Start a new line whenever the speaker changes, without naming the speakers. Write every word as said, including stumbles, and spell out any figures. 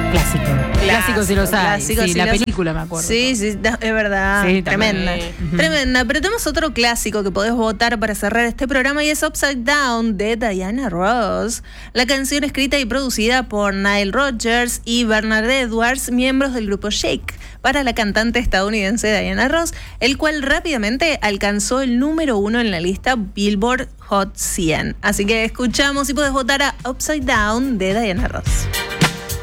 Clásico. Clásico si los hay.
Clásico,
sí,
si
la
los...
película me acuerdo.
Sí, sí, es verdad.
Sí,
tremenda.
uh-huh.
Tremenda. Pero tenemos otro clásico que podés votar para cerrar este programa y es Upside Down de Diana Ross. La canción escrita y producida por Nile Rodgers y Bernard Edwards, miembros del grupo Shake, para la cantante estadounidense Diana Ross, el cual rápidamente alcanzó el número uno en la lista Billboard Hot cien. Así que escuchamos y podés votar a Upside Down de Diana Ross.